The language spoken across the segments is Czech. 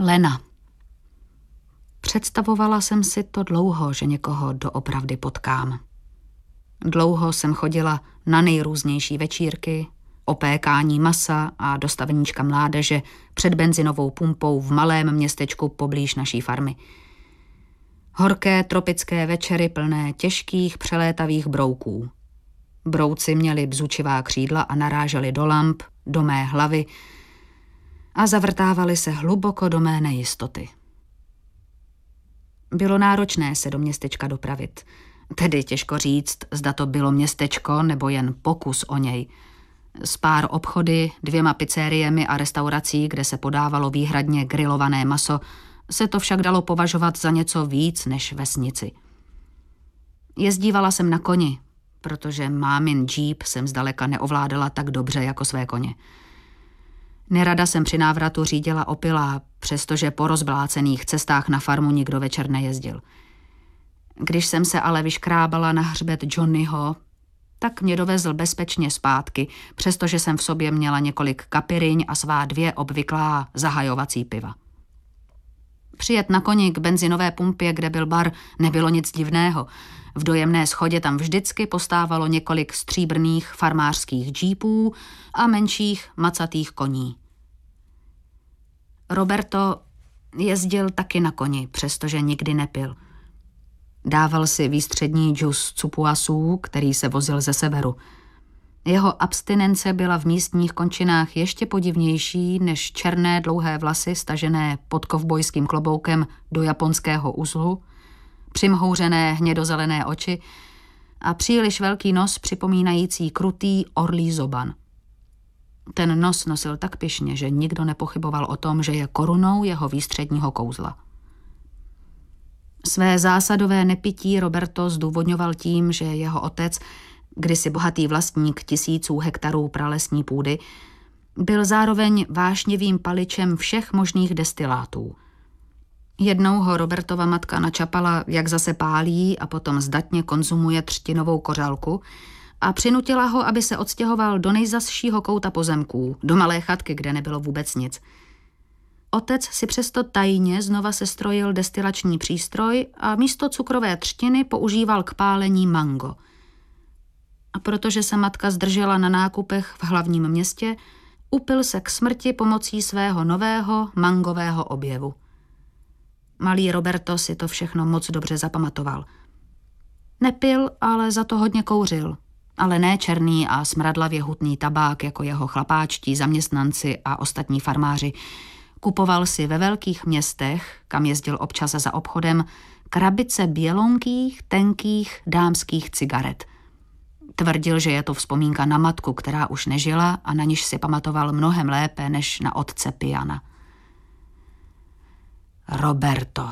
Lena. Představovala jsem si to dlouho, že někoho doopravdy potkám. Dlouho jsem chodila na nejrůznější večírky, opékání masa a dostaveníčka mládeže před benzinovou pumpou v malém městečku poblíž naší farmy. Horké tropické večery plné těžkých přelétavých brouků. Brouci měli bzučivá křídla a naráželi do lamp, do mé hlavy a zavrtávali se hluboko do mé nejistoty. Bylo náročné se do městečka dopravit. Tedy těžko říct, zda to bylo městečko nebo jen pokus o něj. S pár obchody, 2 pizzeriemi a restaurací, kde se podávalo výhradně grilované maso, se to však dalo považovat za něco víc než vesnici. Jezdívala jsem na koni, protože mámin džíp jsem zdaleka neovládala tak dobře jako své koně. Nerada jsem při návratu řídila opilá, přestože po rozblácených cestách na farmu nikdo večer nejezdil. Když jsem se ale vyškrábala na hřbet Johnnyho, tak mě dovezl bezpečně zpátky, přestože jsem v sobě měla několik kapiryň a svá 2 obvyklá zahajovací piva. Přijet na koni k benzinové pumpě, kde byl bar, nebylo nic divného. V dojemné schodě tam vždycky postávalo několik stříbrných farmářských džípů a menších macatých koní. Roberto jezdil taky na koni, přestože nikdy nepil. Dával si výstřední džus cupuasů, který se vozil ze severu. Jeho abstinence byla v místních končinách ještě podivnější než černé dlouhé vlasy stažené pod kovbojským kloboukem do japonského uzlu, přimhouřené hnědozelené oči a příliš velký nos připomínající krutý orlí zoban. Ten nos nosil tak pyšně, že nikdo nepochyboval o tom, že je korunou jeho výstředního kouzla. Své zásadové nepití Roberto zdůvodňoval tím, že jeho otec, kdysi bohatý vlastník 1000 hektarů pralesní půdy, byl zároveň vášnivým paličem všech možných destilátů. Jednou ho Robertova matka načapala, jak zase pálí a potom zdatně konzumuje třtinovou kořalku a přinutila ho, aby se odstěhoval do nejzasšího kouta pozemků, do malé chatky, kde nebylo vůbec nic. Otec si přesto tajně znova sestrojil destilační přístroj a místo cukrové třtiny používal k pálení mango. A protože se matka zdržela na nákupech v hlavním městě, upil se k smrti pomocí svého nového mangového objevu. Malý Roberto si to všechno moc dobře zapamatoval. Nepil, ale za to hodně kouřil. Ale ne černý a smradlavě hutný tabák jako jeho chlapáčtí zaměstnanci a ostatní farmáři. Kupoval si ve velkých městech, kam jezdil občas za obchodem, krabice bělonkých, tenkých dámských cigaret. Tvrdil, že je to vzpomínka na matku, která už nežila a na niž si pamatoval mnohem lépe než na otce Piana. Roberto.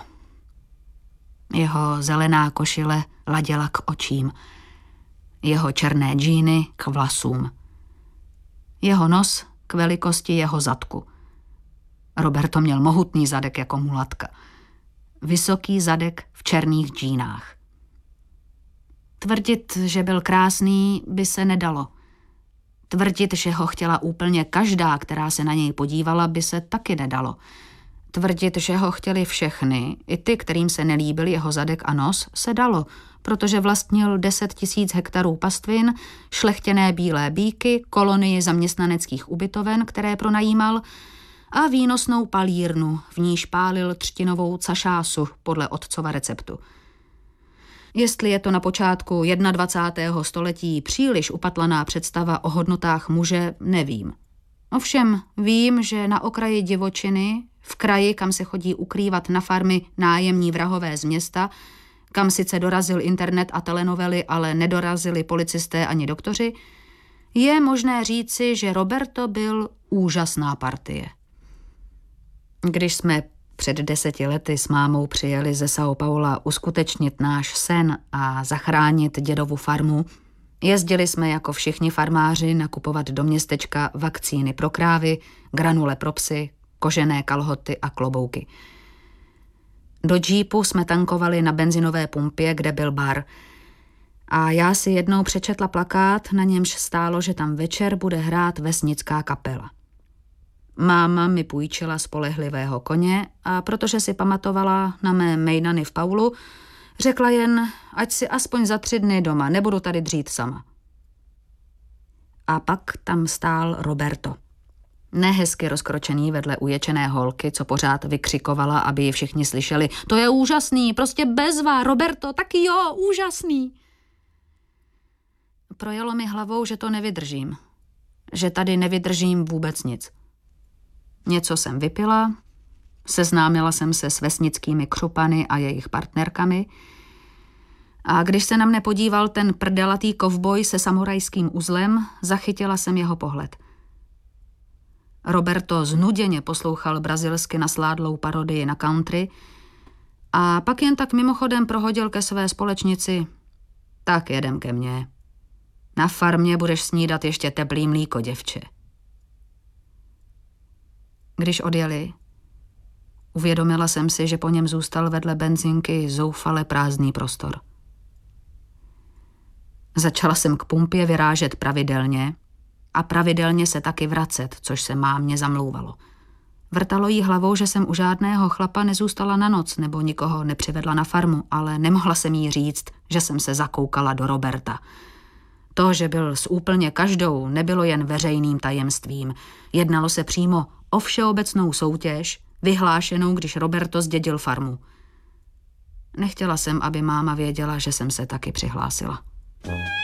Jeho zelená košile laděla k očím. Jeho černé džíny k vlasům. Jeho nos k velikosti jeho zadku. Roberto měl mohutný zadek jako mulatka. Vysoký zadek v černých džínách. Tvrdit, že byl krásný, by se nedalo. Tvrdit, že ho chtěla úplně každá, která se na něj podívala, by se taky nedalo. Tvrdit, že ho chtěli všechny, i ty, kterým se nelíbil jeho zadek a nos, se dalo, protože vlastnil 10 000 hektarů pastvin, šlechtěné bílé býky, kolonii zaměstnaneckých ubytoven, které pronajímal, a výnosnou palírnu, v níž pálil třtinovou cašásu podle otcova receptu. Jestli je to na počátku 21. století příliš upatlaná představa o hodnotách muže, nevím. Ovšem vím, že na okraji divočiny, v kraji, kam se chodí ukrývat na farmy nájemní vrahové z města, kam sice dorazil internet a telenovely, ale nedorazili policisté ani doktoři, je možné říci, že Roberto byl úžasná partie. Když jsme před 10 lety s mámou přijeli ze São Paula uskutečnit náš sen a zachránit dědovu farmu, jezdili jsme jako všichni farmáři nakupovat do městečka vakcíny pro krávy, granule pro psy, kožené kalhoty a klobouky. Do džípu jsme tankovali na benzinové pumpě, kde byl bar. A já si jednou přečetla plakát, na němž stálo, že tam večer bude hrát vesnická kapela. Máma mi půjčila spolehlivého koně a protože si pamatovala na mé mejdany v Paulu, řekla jen, ať si aspoň za 3 dny doma, nebudu tady dřít sama. A pak tam stál Roberto. Nehezky rozkročený vedle uječené holky, co pořád vykřikovala, aby ji všichni slyšeli. To je úžasný, prostě bezva, Roberto, taky jo, úžasný. Projelo mi hlavou, že to nevydržím. Že tady nevydržím vůbec nic. Něco jsem vypila, seznámila jsem se s vesnickými křupany a jejich partnerkami a když se na mne podíval ten prdelatý kovboj se samurajským uzlem, zachytila jsem jeho pohled. Roberto znuděně poslouchal brazilsky nasládlou parodii na country a pak jen tak mimochodem prohodil ke své společnici: tak jedem ke mně. Na farmě budeš snídat ještě teplý mlíko, děvče. Když odjeli, uvědomila jsem si, že po něm zůstal vedle benzinky zoufale prázdný prostor. Začala jsem k pumpě vyrážet pravidelně a pravidelně se taky vracet, což se mámě zamlouvalo. Vrtalo jí hlavou, že jsem u žádného chlapa nezůstala na noc nebo nikoho nepřivedla na farmu, ale nemohla jsem jí říct, že jsem se zakoukala do Roberta. To, že byl s úplně každou, nebylo jen veřejným tajemstvím. Jednalo se přímo o všeobecnou soutěž, vyhlášenou, když Roberto zdědil farmu. Nechtěla jsem, aby máma věděla, že jsem se taky přihlásila.